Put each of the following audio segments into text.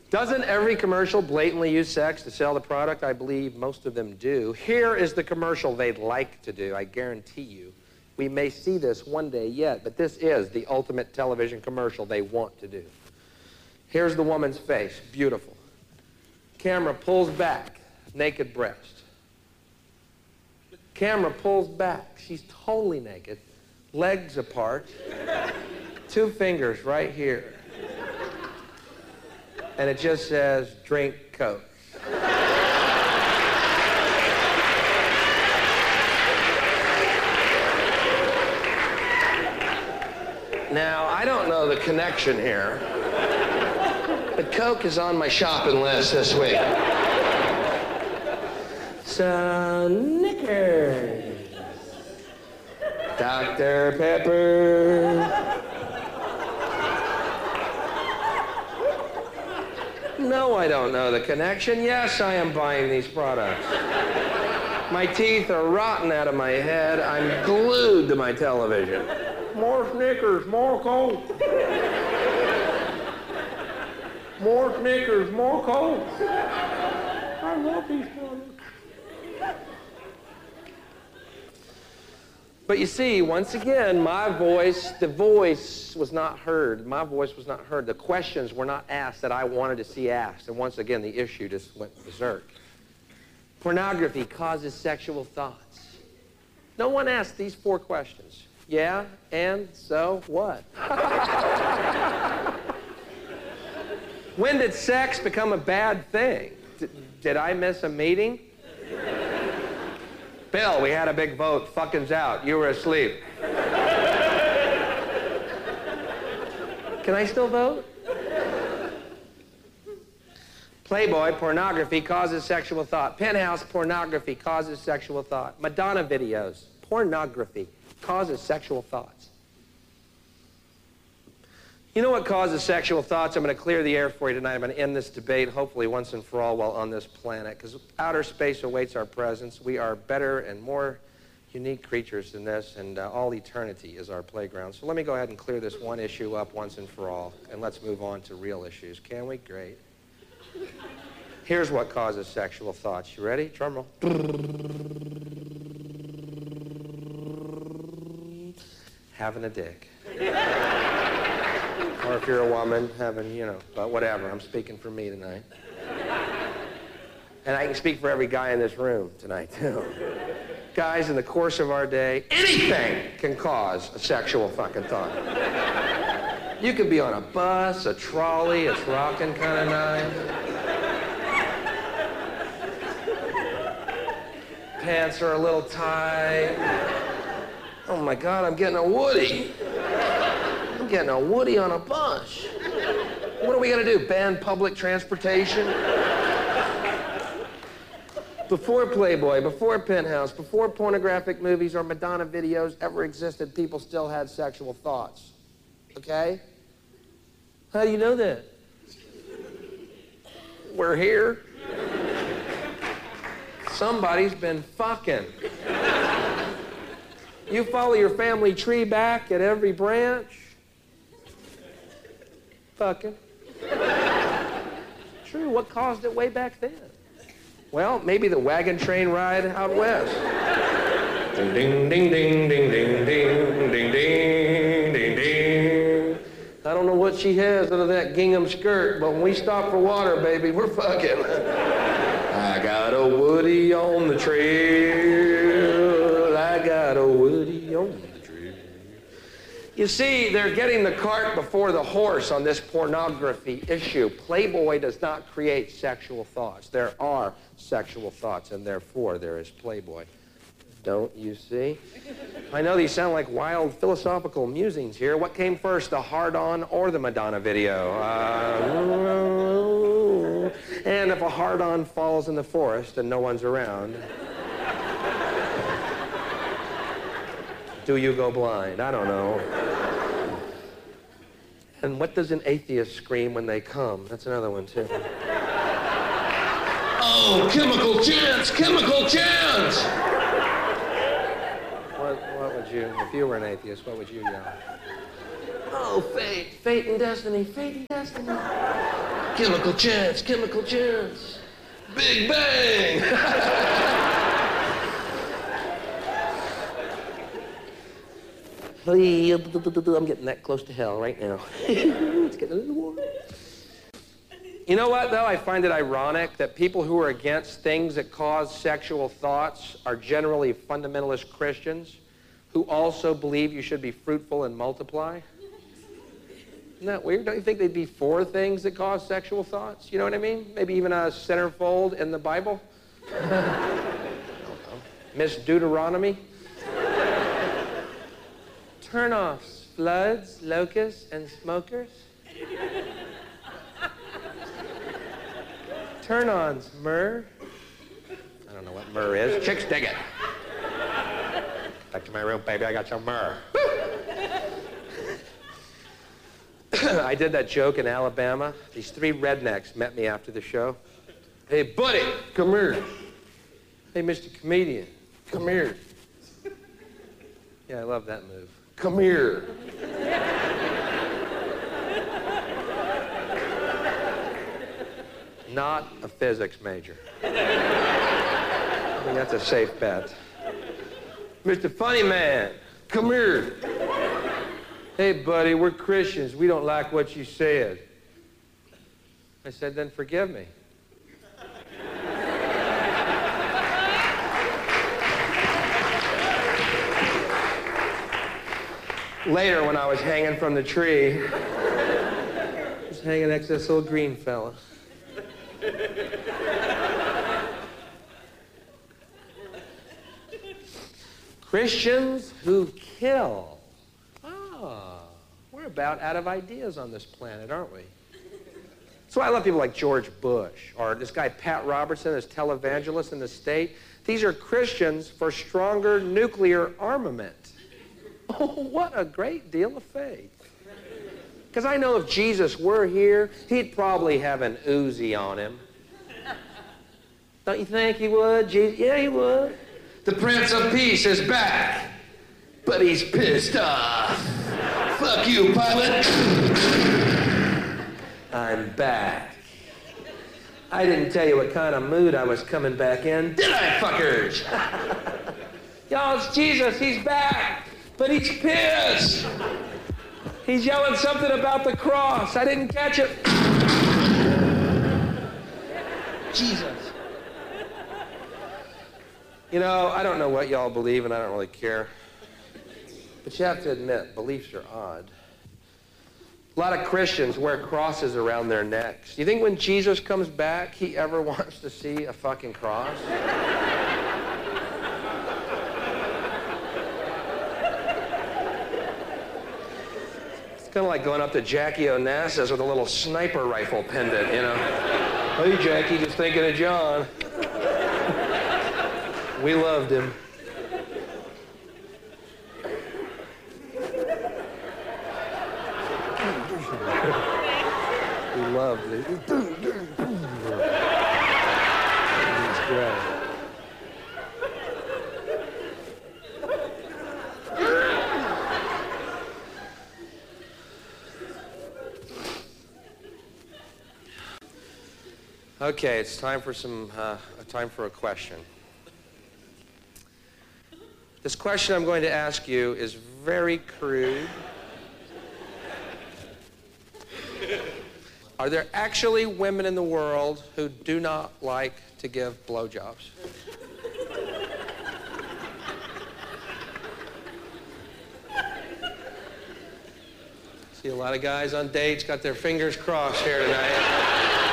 Doesn't every commercial blatantly use sex to sell the product? I believe most of them do. Here is the commercial they'd like to do, I guarantee you. We may see this one day yet, but this is the ultimate television commercial they want to do. Here's the woman's face, beautiful. Camera pulls back, naked breast. Camera pulls back, she's totally naked, legs apart, 2 fingers right here. And it just says, drink Coke. Now, I don't know the connection here, but Coke is on my shopping list this week. So, Snickers, Dr. Pepper. No, I don't know the connection. Yes, I am buying these products. My teeth are rotten out of my head. I'm glued to my television. More Snickers, more Coke. More Snickers, more Coke. I love these products. But you see, once again, the voice was not heard. My voice was not heard. The questions were not asked that I wanted to see asked. And once again, the issue just went berserk. Pornography causes sexual thoughts. No one asked these 4 questions. Yeah, and so what? When did sex become a bad thing? Did I miss a meeting? Bill, we had a big vote. Fucking's out. You were asleep. Can I still vote? Playboy, pornography causes sexual thought. Penthouse, pornography causes sexual thought. Madonna videos, pornography causes sexual thoughts. You know what causes sexual thoughts? I'm going to clear the air for you tonight. I'm going to end this debate, hopefully once and for all, while on this planet, because outer space awaits our presence. We are better and more unique creatures than this, and all eternity is our playground. So let me go ahead and clear this one issue up once and for all, and let's move on to real issues. Can we? Great. Here's what causes sexual thoughts. You ready? Drum roll. Having a dick. Or if you're a woman, having, but whatever. I'm speaking for me tonight. And I can speak for every guy in this room tonight, too. Guys, in the course of our day, anything can cause a sexual fucking thought. You could be on a bus, a trolley, it's rocking kind of nice. Pants are a little tight. Oh my God, I'm getting a Woody. I'm getting a Woody on a bus. What are we gonna do, ban public transportation? Before Playboy, before Penthouse, before pornographic movies or Madonna videos ever existed, people still had sexual thoughts. Okay? How do you know that? We're here. Somebody's been fucking. You follow your family tree back at every branch. Fucking. True, what caused it way back then? Well, maybe the wagon train ride out west. Ding, ding, ding, ding, ding, ding, ding, ding, ding, ding, ding. I don't know what she has under that gingham skirt, but when we stop for water, baby, we're fucking. I got a Woody on the trail. I got a Woody on the trail. You see, they're getting the cart before the horse on this pornography issue. Playboy does not create sexual thoughts. There are sexual thoughts, and therefore there is Playboy. Don't you see? I know these sound like wild philosophical musings here. What came first, the hard-on or the Madonna video? And if a hard-on falls in the forest and no one's around, do you go blind? I don't know. And what does an atheist scream when they come? That's another one, too. Oh, chemical chance! Chemical chance! What would you, if you were an atheist, what would you yell? Oh, fate, fate and destiny, fate and destiny. Chemical chance, chemical chance. Big bang! I'm getting that close to hell right now. It's getting a little warm. You know what, though? I find it ironic that people who are against things that cause sexual thoughts are generally fundamentalist Christians who also believe you should be fruitful and multiply. Isn't that weird? Don't you think they'd be for things that cause sexual thoughts? You know what I mean? Maybe even a centerfold in the Bible? Miss Deuteronomy? Turn-offs, floods, locusts, and smokers? Turn-ons, myrrh? I don't know what myrrh is. Chicks dig it. Back to my room, baby, I got some myrrh. I did that joke in Alabama. These three rednecks met me after the show. Hey, buddy, come here. Hey, Mr. Comedian, come here. Yeah, I love that move. Come here. Not a physics major. I think that's a safe bet. Mr. Funny Man, come here. Hey, buddy, we're Christians. We don't like what you said. I said, then forgive me. Later, when I was hanging from the tree, I was hanging next to this little green fella. Christians who kill. We're about out of ideas on this planet, aren't we? That's why I love people like George Bush, or this guy Pat Robertson, this televangelist in the state. These are Christians for stronger nuclear armament. Oh, what a great deal of faith. Because I know if Jesus were here, he'd probably have an Uzi on him. Don't you think he would? Jesus? Yeah, he would. The Prince of Peace is back, but he's pissed off. Fuck you, pilot. I'm back. I didn't tell you what kind of mood I was coming back in, did I, fuckers? Y'all, it's Jesus, he's back, but he's pissed. He's yelling something about the cross. I didn't catch it. Jesus. You know, I don't know what y'all believe, and I don't really care. But you have to admit, beliefs are odd. A lot of Christians wear crosses around their necks. You think when Jesus comes back, he ever wants to see a fucking cross? It's kind of like going up to Jackie Onassis with a little sniper rifle pendant, you know? Hey, Jackie, just thinking of John. We loved him. We loved it. He's great. Okay, it's time for a question. This question I'm going to ask you is very crude. Are there actually women in the world who do not like to give blowjobs? See a lot of guys on dates got their fingers crossed here tonight.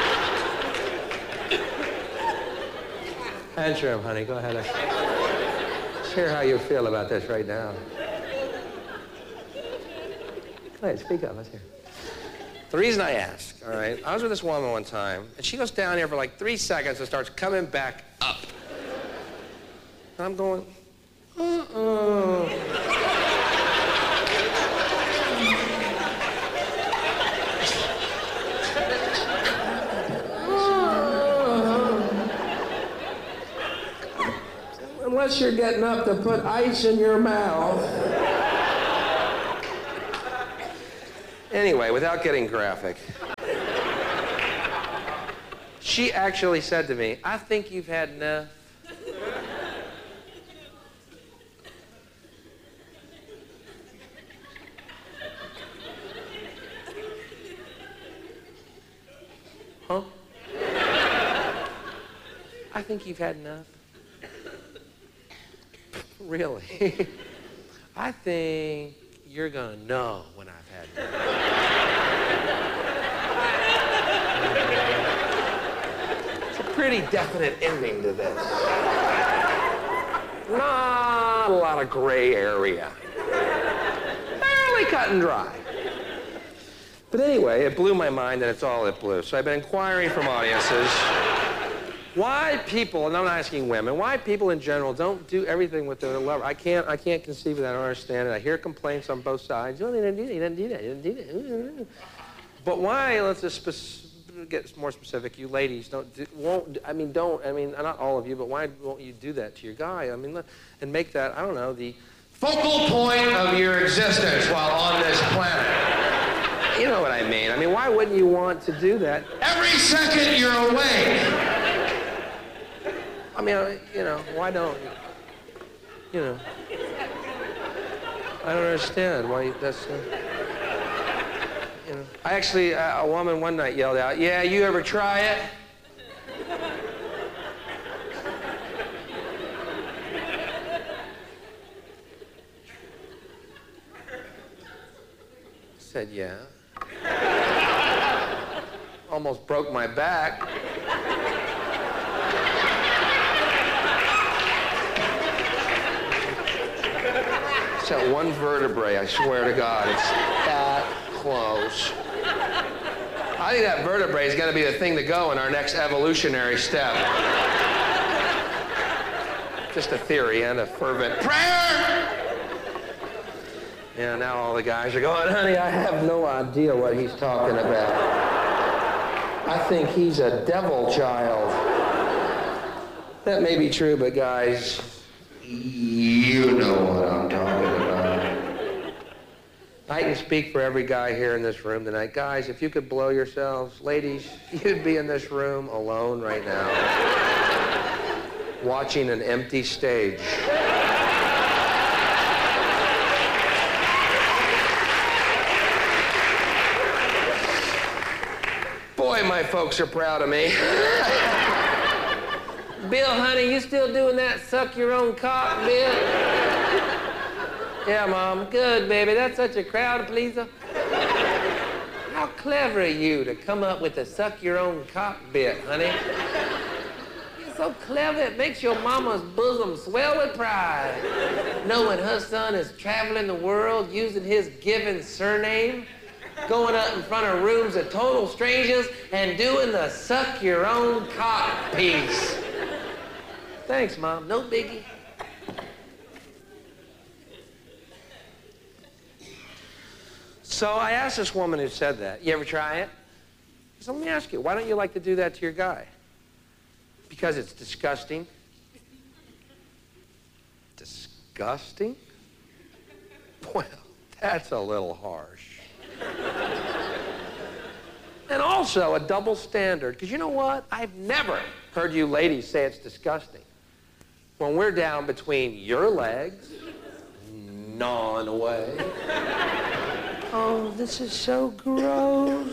Answer him, honey. Go ahead. Let's hear how you feel about this right now. Go ahead, speak up. Let's hear. The reason I ask, all right, I was with this woman one time, and she goes down here for like 3 seconds and starts coming back up. And I'm going, Unless you're getting up to put ice in your mouth. Anyway, without getting graphic, She actually said to me, I think you've had enough. Huh? I think you've had enough. Really? I think you're gonna know when I've had enough. It's a pretty definite ending to this. Not a lot of gray area. Fairly cut and dry. But anyway, it blew my mind, and it's all it blew. So I've been inquiring from audiences why people, and I'm not asking women, why people in general don't do everything with their lover. I can't conceive of that. I don't understand it. I hear complaints on both sides. Oh, they didn't do that. He didn't do that. He didn't do that. But why? Let's just get more specific. You ladies not all of you, but why won't you do that to your guy? I mean, and make that, I don't know, the focal point of your existence while on this planet. You know what I mean. I mean, why wouldn't you want to do that? Every second you're awake. I mean, why don't you? I don't understand why that's. I actually, a woman one night yelled out, "Yeah, you ever try it?" I said, "Yeah." Almost broke my back. It's that one vertebrae, I swear to God. It's that close. I think that vertebrae is going to be the thing to go in our next evolutionary step. Just a theory and a fervent prayer. Yeah, now all the guys are going, honey, I have no idea what he's talking about. I think he's a devil child. That may be true, but guys, you know what I'm talking about. I can speak for every guy here in this room tonight. Guys, if you could blow yourselves, ladies, you'd be in this room alone right now, watching an empty stage. Boy, my folks are proud of me. Bill, honey, you still doing that suck your own cock, Bill? Yeah, Mom. Good, baby. That's such a crowd pleaser. How clever of you to come up with the suck your own cock bit, honey. You're so clever, it makes your mama's bosom swell with pride. Knowing her son is traveling the world using his given surname, going up in front of rooms of total strangers and doing the suck your own cock piece. Thanks, Mom. No biggie. So I asked this woman who said that, you ever try it? So let me ask you, why don't you like to do that to your guy? Because it's disgusting? Disgusting? Well, that's a little harsh. And also a double standard, because you know what? I've never heard you ladies say it's disgusting when we're down between your legs, gnawing away. Oh, this is so gross.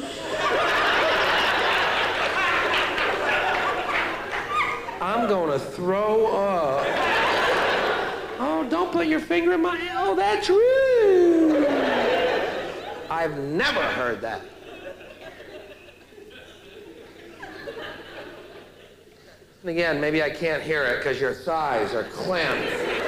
I'm gonna throw up. Oh, don't put your finger in my... Oh, that's rude. I've never heard that. And again, maybe I can't hear it because your thighs are clamped.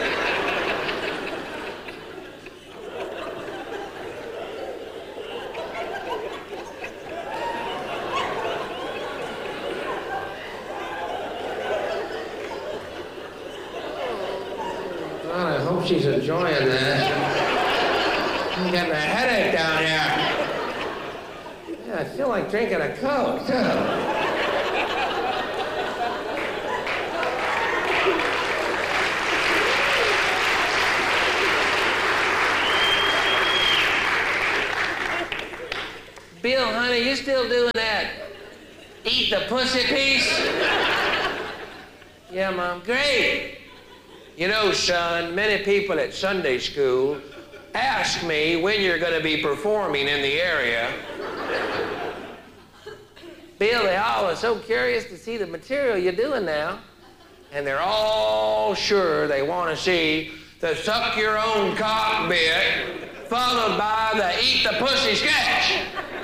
She's enjoying that. I'm getting a headache down here. Yeah, I feel like drinking a Coke, too. Bill, honey, you still doing that Eat the pussy piece? Yeah, Mom. Great. You know, son, many people at Sunday school ask me when you're going to be performing in the area. Bill, they all are so curious to see the material you're doing now. And they're all sure they want to see the suck your own cock bit followed by the eat the pussy sketch.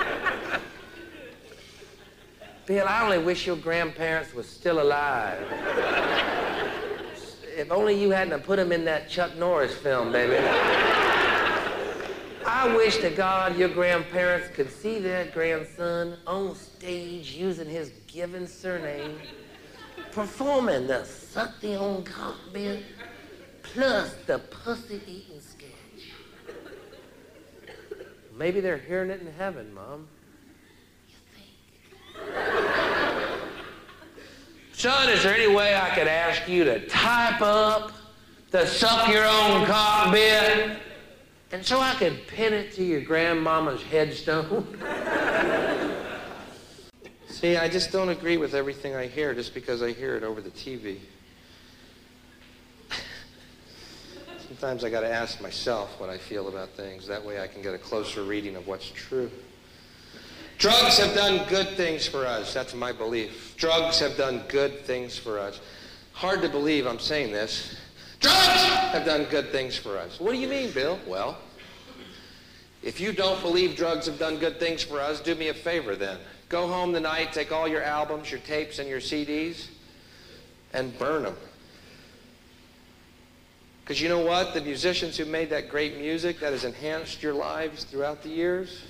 Bill, I only wish your grandparents were still alive. If only you hadn't put them in that Chuck Norris film, baby. I wish to God your grandparents could see their grandson on stage using his given surname, performing the suck the own cock bit plus the pussy eating sketch. Maybe they're hearing it in heaven, Mom. You think? Son, is there any way I could ask you to type up the suck your own cock bit? And so I could pin it to your grandmama's headstone? See, I just don't agree with everything I hear just because I hear it over the TV. Sometimes I got to ask myself what I feel about things. That way I can get a closer reading of what's true. Drugs have done good things for us. That's my belief. Drugs have done good things for us. Hard to believe I'm saying this. Drugs have done good things for us. What do you mean, Bill? Well, if you don't believe drugs have done good things for us, do me a favor then. Go home tonight, take all your albums, your tapes, and your CDs, and burn them. Because you know what? The musicians who made that great music that has enhanced your lives throughout the years,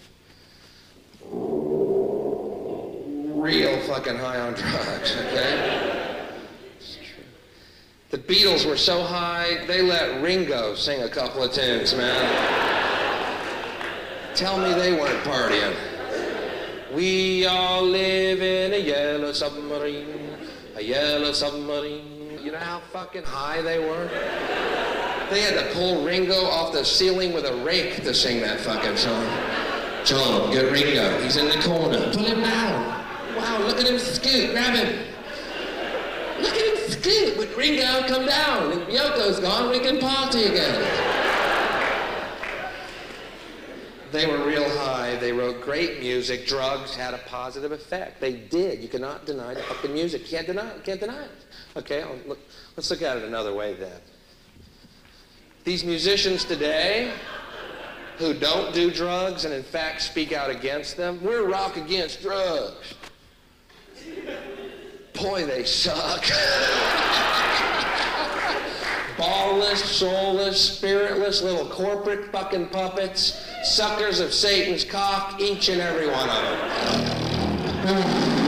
real fucking high on drugs, okay? It's true. The Beatles were so high, they let Ringo sing a couple of tunes, man. Tell me they weren't partying. We all live in a yellow submarine, a yellow submarine. You know how fucking high they were? They had to pull Ringo off the ceiling with a rake to sing that fucking song. John, get Ringo. He's in the corner. Pull him down. Wow, look at him scoot. Grab him. Look at him scoot. With Ringo, come down. If Yoko's gone, we can party again. They were real high. They wrote great music. Drugs had a positive effect. They did. You cannot deny the fucking music. You can't deny it. You can't deny it. Okay, let's look at it another way then. These musicians today who don't do drugs and in fact speak out against them, we're rock against drugs. Boy, they suck. Ballless, soulless, spiritless little corporate fucking puppets, suckers of Satan's cock, each and every one of them.